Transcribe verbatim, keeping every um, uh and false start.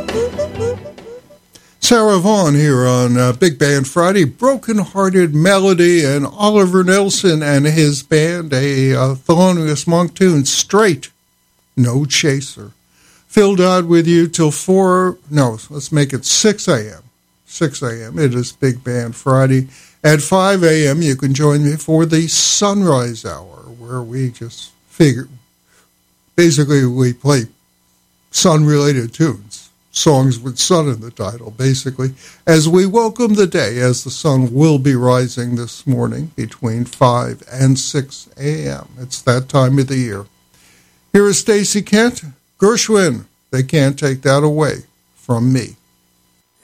Sarah Vaughan here on uh, Big Band Friday. Broken Hearted Melody and Oliver Nelson and his band, a uh, Thelonious Monk tune, Straight, No Chaser. Phil Dodd with you till four, no, let's make it six a.m. six a.m. It is Big Band Friday. At five a.m. you can join me for the Sunrise Hour, where we just figure, basically we play sun-related tunes. Songs with sun in the title, basically, as we welcome the day, as the sun will be rising this morning between five and six a.m. It's that time of the year. Here is Stacey Kent, Gershwin. They can't take that away from me.